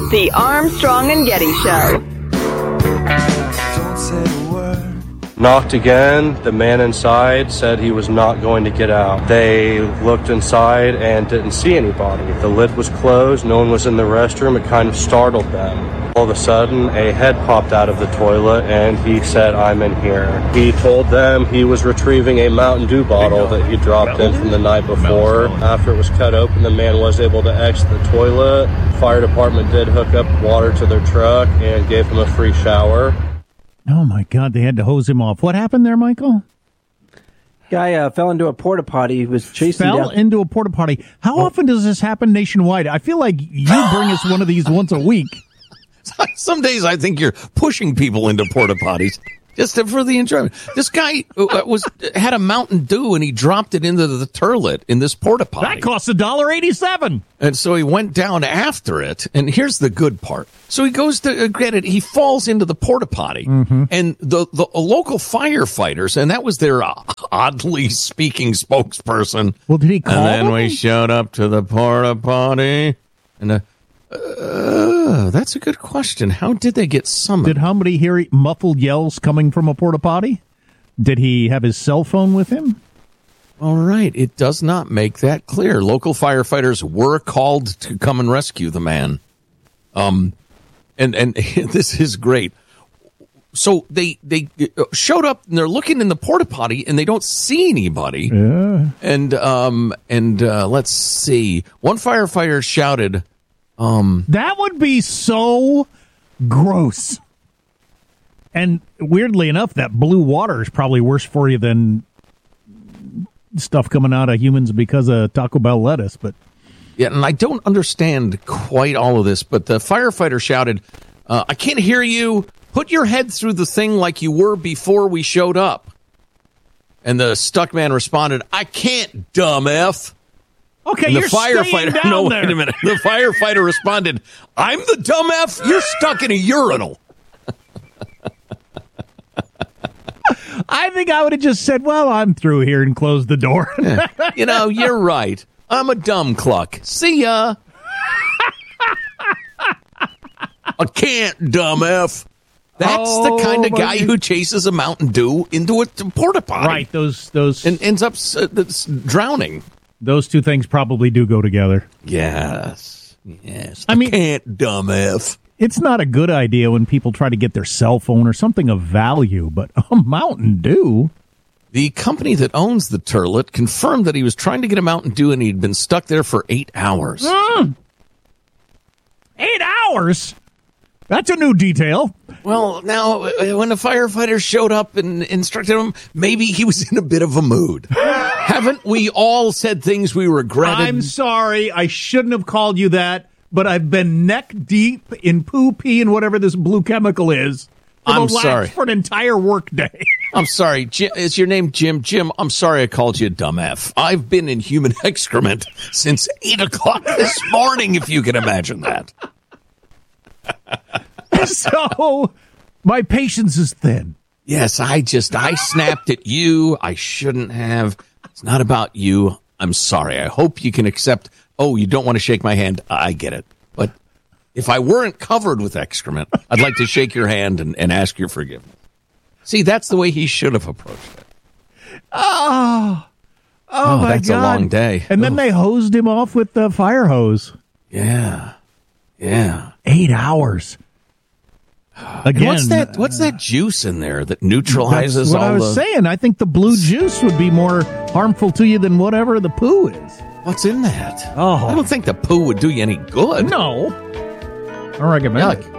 The Armstrong and Getty Show. Knocked again. The man inside said he was not going to get out. They looked inside and didn't see anybody. The lid was closed. No one was in the restroom. It kind of startled them. All of a sudden, a head popped out of the toilet, and he said, "I'm in here." He told them he was retrieving a Mountain Dew bottle that he dropped in from the night before. After it was cut open, the man was able to exit the toilet. Fire department did hook up water to their truck and gave him a free shower. Oh, my God, they had to hose him off. What happened there, Michael? Guy fell into a porta potty. He was chasing Fell into a porta potty. How often does this happen nationwide? I feel like you bring us one of these once a week. Some days I think you're pushing people into porta potties just for the enjoyment. This guy had a Mountain Dew and he dropped it into the toilet in this porta potty. That costs $1.87. And so he went down after it. And here's the good part. So he goes to get it. He falls into the porta potty, and the local firefighters, and that was their oddly speaking spokesperson. Well, did he call And then them? we showed up to the porta potty, and that's a good question. How did they get summoned? Did somebody hear muffled yells coming from a porta potty? Did he have his cell phone with him? All right, it does not make that clear. Local firefighters were called to come and rescue the man. And this is great. So they showed up and they're looking in the porta potty and they don't see anybody. Yeah. And let's see. One firefighter shouted, That would be so gross. And weirdly enough, that blue water is probably worse for you than stuff coming out of humans because of Taco Bell lettuce. But yeah, and I don't understand quite all of this, but the firefighter shouted, I can't hear you. Put your head through the thing like you were before we showed up. And the stuck man responded, I can't, dumb F. okay, And the you're firefighter, staying down no, there. wait a minute. The firefighter responded, I'm the dumb F. You're stuck in a urinal. I think I would have just said, well, I'm through here and closed the door. You know, you're right. I'm a dumb cluck. See ya. I can't, dumb F. That's the kind of guy who chases a Mountain Dew into a porta potty. Right, those And ends up drowning. those two things probably do go together. Yes. I mean, can't, dumb F. it's not a good idea when people try to get their cell phone or something of value, but a Mountain Dew. The company that owns the turlet confirmed that he was trying to get a Mountain Dew and he'd been stuck there for 8 hours. 8 hours? That's a new detail. Well, now, when the firefighters showed up and instructed him, maybe he was in a bit of a mood. Haven't we all said things we regretted? I'm sorry. I shouldn't have called you that, but I've been neck deep in poo pee and whatever this blue chemical is for an entire work day. I'm sorry. Jim, is your name Jim? Jim, I'm sorry I called you a dumb F. I've been in human excrement since 8 o'clock this morning, if you can imagine that. So, my patience is thin. Yes, I snapped at you. I shouldn't have. It's not about you. I'm sorry. I hope you can accept, you don't want to shake my hand. I get it. But if I weren't covered with excrement, I'd like to shake your hand and ask your forgiveness. See, that's the way he should have approached it. Oh my that's God. a long day. And then they hosed him off with the fire hose. Yeah. 8 hours. Again, What's that juice in there that neutralizes that's what all I was saying. I think the blue juice would be more harmful to you than whatever the poo is. What's in that? Oh. I don't think the poo would do you any good. No. I recommend it.